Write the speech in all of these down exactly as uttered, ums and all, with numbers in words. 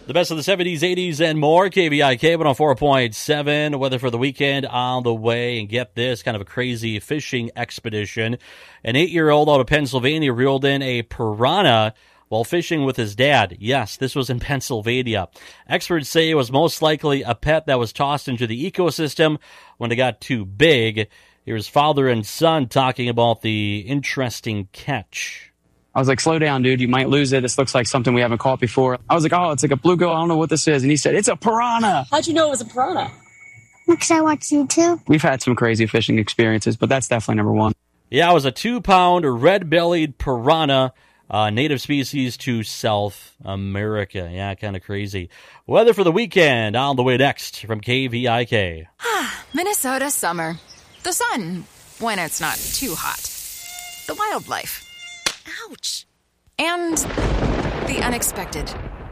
The best of the seventies, eighties, and more. K V I K one oh four point seven. Weather for the weekend on the way. And get this, kind of a crazy fishing expedition. An eight-year-old out of Pennsylvania reeled in a piranha while fishing with his dad. Yes, this was in Pennsylvania. Experts say it was most likely a pet that was tossed into the ecosystem when it got too big. Here's father and son talking about the interesting catch. I was like, slow down, dude. You might lose it. This looks like something we haven't caught before. I was like, oh, it's like a bluegill. I don't know what this is. And he said, it's a piranha. How'd you know it was a piranha? Because I watch YouTube. We've had some crazy fishing experiences, but that's definitely number one. Yeah, it was a two-pound red-bellied piranha, uh, native species to South America. Yeah, kind of crazy. Weather for the weekend on the way next from K V I K. Minnesota summer. The sun, when it's not too hot. The wildlife. Ouch. And the unexpected.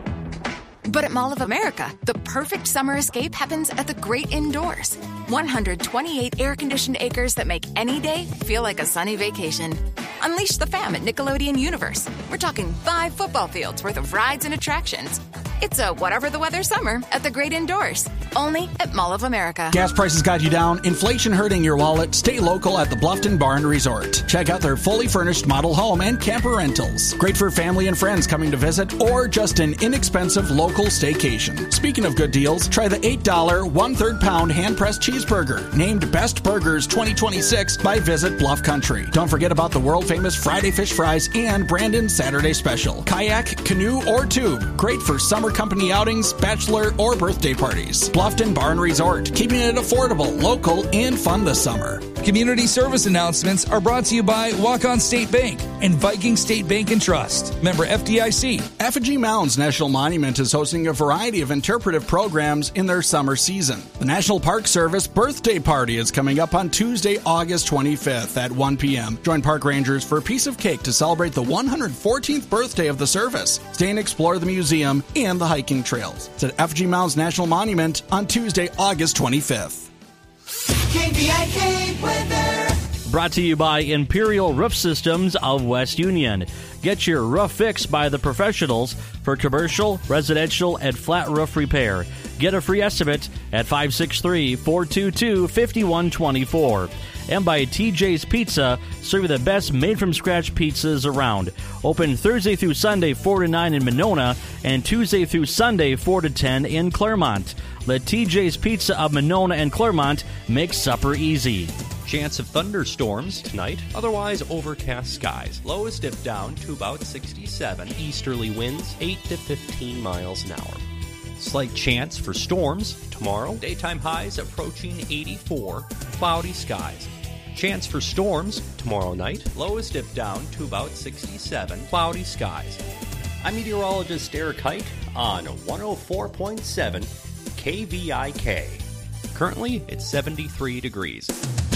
But at Mall of America, the perfect summer escape happens at the great indoors. one hundred twenty-eight air-conditioned acres that make any day feel like a sunny vacation. Unleash the fam at Nickelodeon Universe. We're talking five football fields worth of rides and attractions. It's a whatever the weather summer at the great indoors. Only at Mall of America. Gas prices got you down, inflation hurting your wallet. Stay local at the Bluffton Barn Resort. Check out their fully furnished model home and camper rentals. Great for family and friends coming to visit or just an inexpensive local staycation. Speaking of good deals, try the eight dollars one-third pound hand-pressed cheeseburger, named Best Burgers twenty twenty-six by Visit Bluff Country. Don't forget about the world-famous Friday Fish Fries and Brandon's Saturday Special. Kayak, canoe, or tube. Great for summer company outings, bachelor, or birthday parties. Bluffton Barn Resort, keeping it affordable, local, and fun this summer. Community service announcements are brought to you by Walk-On State Bank and Viking State Bank and Trust. Member F D I C. Effigy Mounds National Monument is hosting a variety of interpretive programs in their summer season. The National Park Service birthday party is coming up on Tuesday, August twenty-fifth at one p.m. Join park rangers for a piece of cake to celebrate the one hundred fourteenth birthday of the service. Stay and explore the museum and the hiking trails. It's at Effigy Mounds National Monument on Tuesday, August twenty-fifth. K V I K weather. Brought to you by Imperial Roof Systems of West Union. Get your roof fixed by the professionals for commercial, residential, and flat roof repair. Get a free estimate at five six three, four two two, five one two four. And by T J's Pizza, serving the best made-from-scratch pizzas around. Open Thursday through Sunday, four to nine in Monona, and Tuesday through Sunday, four to ten in Claremont. Let T J's Pizza of Monona and Claremont make supper easy. Chance of thunderstorms tonight, otherwise overcast skies. Lows dip down to about sixty-seven. Easterly winds eight to fifteen miles an hour. Slight chance for storms tomorrow. Daytime highs approaching eighty-four. Cloudy skies. Chance for storms tomorrow night. Lows dip down to about sixty-seven. Cloudy skies. I'm meteorologist Eric Hike on one oh four point seven K V I K. Currently, it's seventy-three degrees.